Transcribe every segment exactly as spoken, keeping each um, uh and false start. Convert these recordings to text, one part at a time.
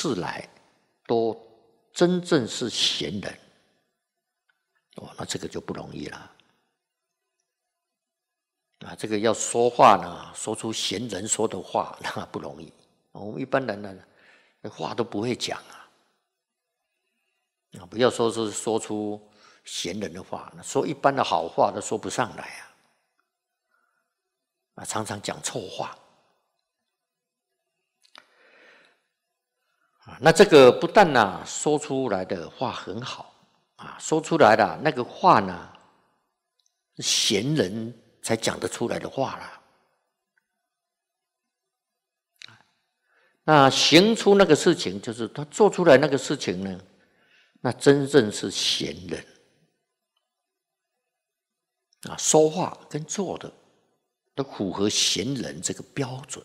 次来都真正是贤人，哦，那这个就不容易了。啊，这个要说话呢，说出贤人说的话，那不容易。我们一般人呢，话都不会讲啊。啊，不要说是说出贤人的话，说一般的好话都说不上来啊。啊，常常讲错话。啊，那这个不但呢，说出来的话很好啊，说出来的那个话呢，贤人才讲得出来的话啦。那行出那个事情，就是他做出来那个事情呢，那真正是贤人啊，说话跟做的都符合贤人这个标准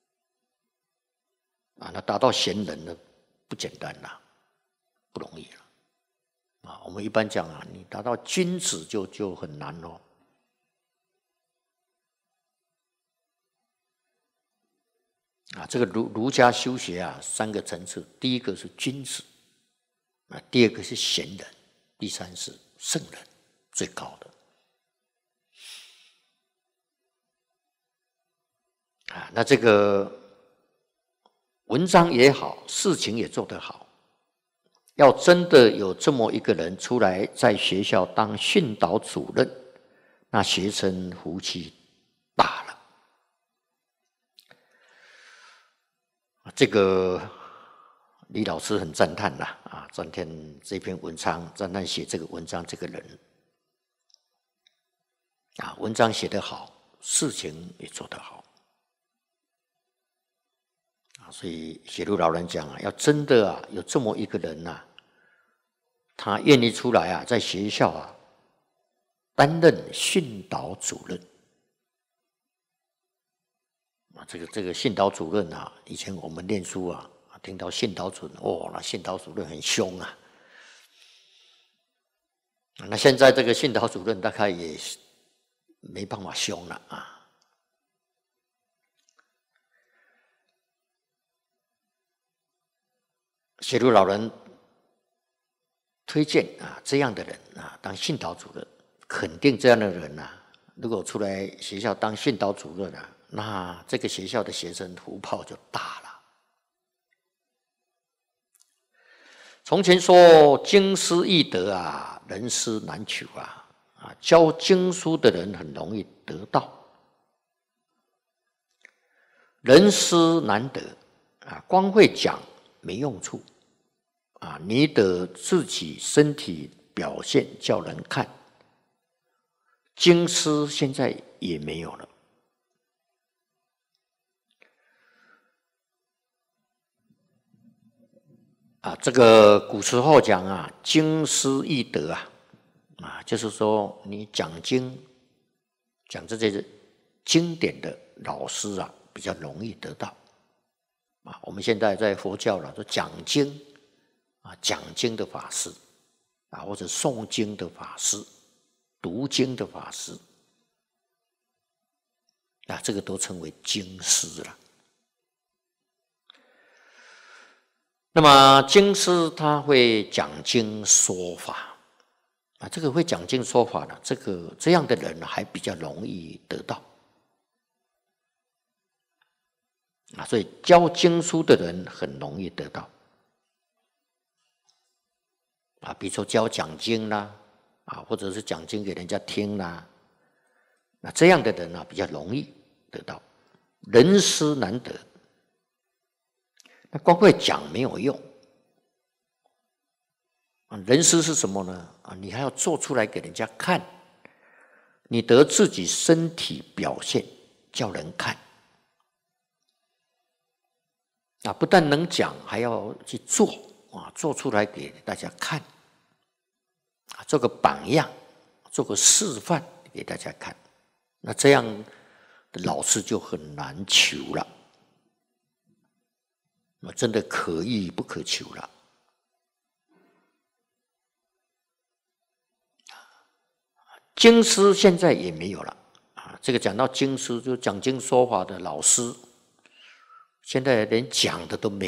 啊，那达到贤人呢，不简单啦，不容易了啊。我们一般讲啊，你达到君子就就很难哦。啊，这个儒儒家修学啊，三个层次，第一个是君子，啊，第二个是贤人，第三是圣人，最高的。啊，那这个文章也好，事情也做得好，要真的有这么一个人出来在学校当训导主任，那学生福气大了。这个李老师很赞叹啦，啊，赞叹这篇文章，赞叹写这个文章这个人，啊，文章写得好，事情也做得好，啊，所以写入老人讲啊，要真的啊有这么一个人呐、啊，他愿意出来啊，在学校啊担任训导主任。啊，这个这个训导主任啊，以前我们念书啊，听到训导主任，哦，那训导主任很凶啊。那现在这个训导主任大概也没办法凶了啊。写入老人推荐啊，这样的人啊当训导主任，肯定这样的人啊，如果出来学校当训导主任啊，那这个学校的学生福报就大了。从前说经师易得啊，人师难求啊，啊，教经书的人很容易得到，人师难得啊，光会讲没用处啊，你得自己身体表现叫人看，经师现在也没有了。啊，这个古时候讲啊，经师易得啊，啊，就是说你讲经，讲这些经典的老师啊，比较容易得到。啊，我们现在在佛教了，说讲经啊，讲经的法师啊，或者诵经的法师、读经的法师啊，这个都称为经师了。那么经师他会讲经说法啊，这个会讲经说法呢，这个这样的人还比较容易得到啊，所以教经书的人很容易得到啊，比如说教讲经啦啊，或者是讲经给人家听啦，那这样的人呢比较容易得到，人师难得。那光会讲没有用啊！人师是什么呢？啊，你还要做出来给人家看，你得自己身体表现叫人看啊！不但能讲，还要去做啊，做出来给大家看啊，做个榜样，做个示范给大家看。那这样的老师就很难求了。那真的可遇不可求了。经师现在也没有了啊！这个讲到经师，就讲经说法的老师，现在连讲的都没